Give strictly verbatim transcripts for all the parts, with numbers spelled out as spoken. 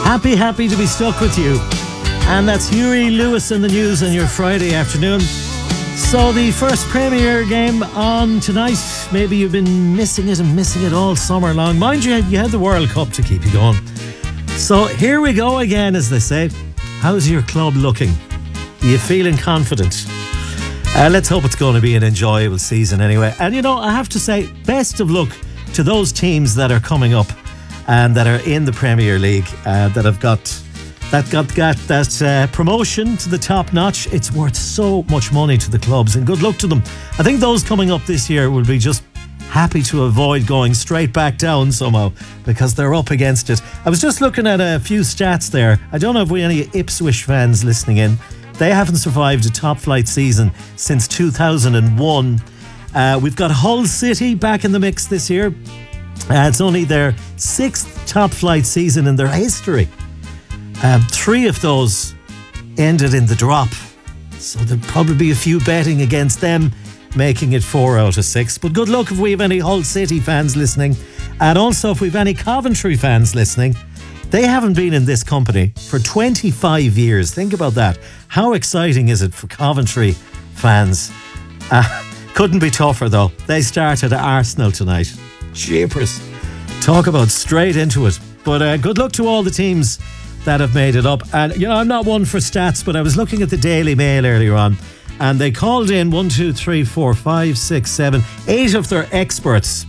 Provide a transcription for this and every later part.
Happy, happy to be stuck with you. And that's Huey Lewis in the news on your Friday afternoon. So the first Premier game on tonight. Maybe you've been missing it and missing it all summer long. Mind you, you had the World Cup to keep you going. So here we go again, as they say. How's your club looking? Are you feeling confident? Uh, let's hope it's going to be an enjoyable season anyway. And you know, I have to say, best of luck to those teams that are coming up and that are in the Premier League, uh, that have got that got, got that uh, promotion to the top notch. It's worth so much money to the clubs, and good luck to them. I think those coming up this year will be just happy to avoid going straight back down somehow, because they're up against it. I was just looking at a few stats there. I don't know if we have any Ipswich fans listening in. They haven't survived a top flight season since two thousand one. Uh, we've got Hull City back in the mix this year. Uh, it's only their sixth top flight season in their history. Um, three of those ended in the drop. So there'll probably be a few betting against them, making it four out of six. But good luck if we have any Hull City fans listening. And also if we have any Coventry fans listening. They haven't been in this company for twenty-five years. Think about that. How exciting is it for Coventry fans? Uh, couldn't be tougher though. They started at Arsenal tonight. Jeepers. Talk about straight into it. But uh, good luck to all the teams that have made it up. And you know, I'm not one for stats, but I was looking at the Daily Mail earlier on, and they called in one, two, three, four, five, six, seven, eight of their experts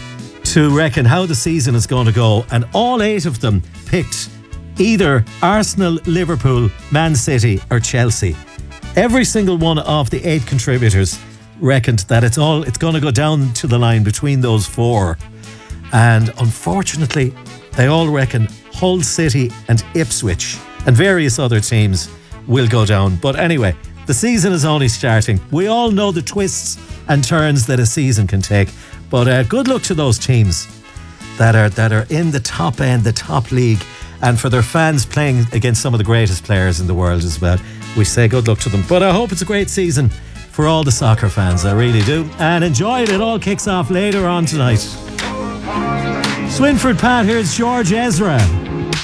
to reckon how the season is going to go, and all eight of them picked either Arsenal, Liverpool, Man City or Chelsea. Every single one of the eight contributors reckoned that it's all it's going to go down to the line between those four, and unfortunately they all reckon Hull City and Ipswich and various other teams will go down. But anyway, the season is only starting. We all know the twists and turns that a season can take. But uh, good luck to those teams that are that are in the top end, the top league, and for their fans playing against some of the greatest players in the world as well. We say good luck to them. But I hope it's a great season for all the soccer fans. I really do. And enjoy it. It all kicks off later on tonight. Swinford Pat, here's George Ezra.